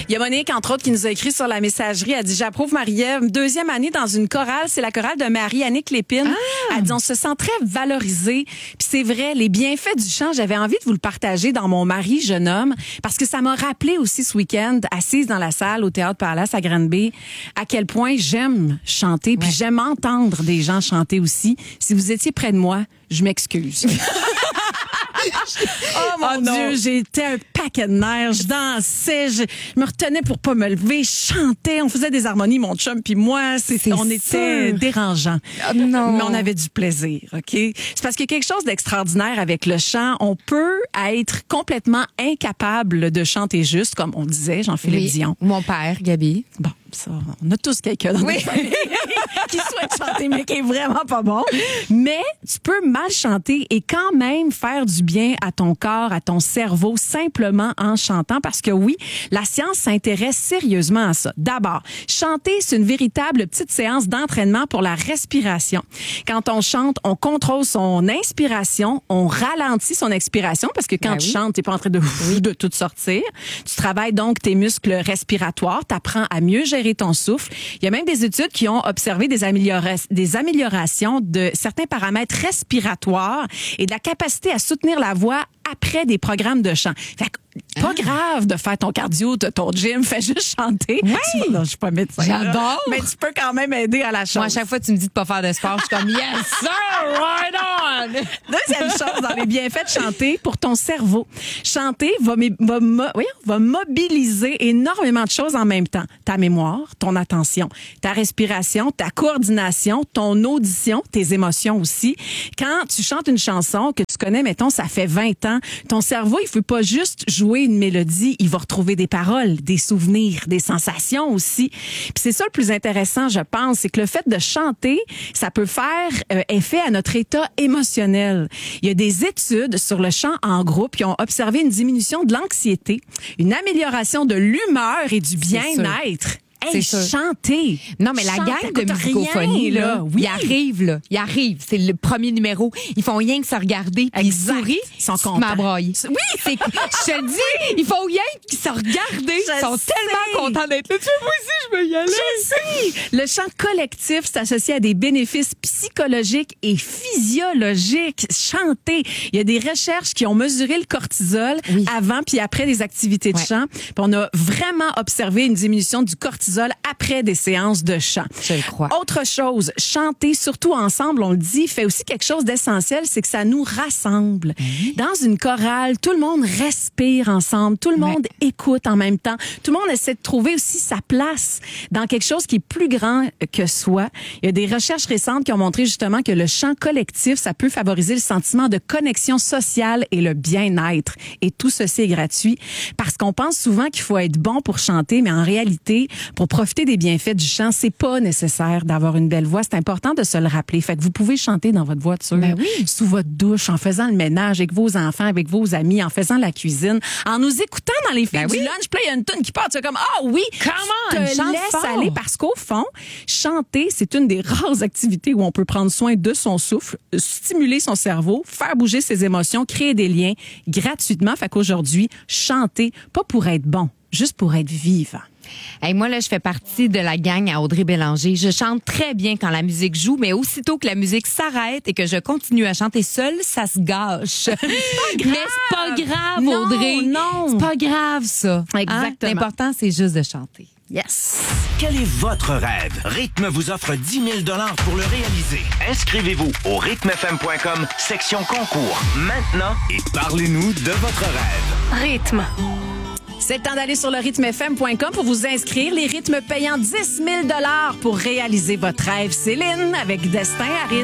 Il y a Monique, entre autres, qui nous a écrit sur la messagerie. Elle dit, j'approuve Marie-Ève. 2e année dans une chorale. C'est la chorale de Marie-Annick Lépine. Elle dit, on se sent très valorisé. Puis c'est vrai, les bienfaits du chant, j'avais envie de vous le partager dans Mon mari, jeune homme, parce que ça m'a rappelé aussi ce week-end, assise dans la salle au Théâtre Palace à Granby, à quel point j'aime chanter, puis j'aime entendre des gens chanter aussi. Si vous étiez près de moi, je m'excuse. Oh mon Dieu, j'étais un paquet de nerfs, je dansais, je me retenais pour pas me lever, je chantais, on faisait des harmonies, mon chum puis moi, on était dérangeants. Non. Mais on avait du plaisir, OK? C'est parce qu'il y a quelque chose d'extraordinaire avec le chant. On peut être complètement incapable de chanter juste, comme on disait, Jean-Philippe Dion. Mon père, Gabi. Bon, ça, on a tous quelqu'un dans notre famille qui souhaite chanter, mais qui est vraiment pas bon. Mais tu peux mal chanter et quand même faire du bien à ton corps, à ton cerveau, simplement en chantant. Parce que oui, la science s'intéresse sérieusement à ça. D'abord, chanter, c'est une véritable petite séance d'entraînement pour la respiration. Quand on chante, on contrôle son inspiration, on ralentit son expiration parce que quand tu chantes, t'es pas en train de tout sortir. Tu travailles donc tes muscles respiratoires, t'apprends à mieux gérer ton souffle. Il y a même des études qui ont observé des améliorations de certains paramètres respiratoires et de la capacité à soutenir la voix après des programmes de chant. Fait que pas grave de faire ton cardio, ton gym, fais juste chanter. Oui. Non, je suis pas médecin. J'adore. Mais tu peux quand même aider à la chose. Moi, à chaque fois que tu me dis de pas faire de sport, je suis comme yes sir, right on. Deuxième chose dans les bienfaits de chanter pour ton cerveau. Chanter va mobiliser énormément de choses en même temps. Ta mémoire, ton attention, ta respiration, ta coordination, ton audition, tes émotions aussi. Quand tu chantes une chanson que tu connais, mettons, ça fait 20 ans, ton cerveau, il ne faut pas juste jouer une mélodie, il va retrouver des paroles, des souvenirs, des sensations aussi. Puis c'est ça le plus intéressant, je pense, c'est que le fait de chanter, ça peut faire effet à notre état émotionnel. Il y a des études sur le chant en groupe qui ont observé une diminution de l'anxiété, une amélioration de l'humeur et du bien-être. Hey, chanter. Non, mais la gang de musicophonie, là, ils arrivent. C'est le premier numéro. Ils font rien que se regarder, puis ils sourient. Ils sont contents. Oui. Je te le dis, ils font rien que se regarder. Ils sont tellement contents d'être là. Tu sais, moi aussi, je veux y aller. Je sais. Le chant collectif, c'est associé à des bénéfices psychologiques et physiologiques. Chanter. Il y a des recherches qui ont mesuré le cortisol avant puis après des activités de chant. Puis on a vraiment observé une diminution du cortisol après des séances de chant. Je le crois. Autre chose, chanter, surtout ensemble, on le dit, fait aussi quelque chose d'essentiel, c'est que ça nous rassemble. Dans une chorale, tout le monde respire ensemble, tout le monde écoute en même temps, tout le monde essaie de trouver aussi sa place dans quelque chose qui est plus grand que soi. Il y a des recherches récentes qui ont montré justement que le chant collectif, ça peut favoriser le sentiment de connexion sociale et le bien-être. Et tout ceci est gratuit parce qu'on pense souvent qu'il faut être bon pour chanter, mais en réalité, pour profiter des bienfaits du chant, c'est pas nécessaire d'avoir une belle voix. C'est important de se le rappeler. Fait que vous pouvez chanter dans votre voiture, sous votre douche, en faisant le ménage avec vos enfants, avec vos amis, en faisant la cuisine, en nous écoutant dans les filles du lunch. Puis là, il y a une toune qui part. Tu es comme, je te laisse aller. Parce qu'au fond, chanter, c'est une des rares activités où on peut prendre soin de son souffle, stimuler son cerveau, faire bouger ses émotions, créer des liens gratuitement. Fait qu'aujourd'hui, chanter, pas pour être bon, juste pour être vivant. Hey, moi, là, je fais partie de la gang à Audrey Bélanger. Je chante très bien quand la musique joue, mais aussitôt que la musique s'arrête et que je continue à chanter seule, ça se gâche. Mais c'est pas grave, Audrey. Non. C'est pas grave, ça. Exactement. L'important, c'est juste de chanter. Yes. Quel est votre rêve? Rythme vous offre 10 000 $ pour le réaliser. Inscrivez-vous au rythmefm.com, section concours, maintenant, et parlez-nous de votre rêve. Rythme. C'est le temps d'aller sur le rythmefm.com pour vous inscrire. Les rythmes payants 10 000 $ pour réaliser votre rêve. Céline avec Destin à rythme.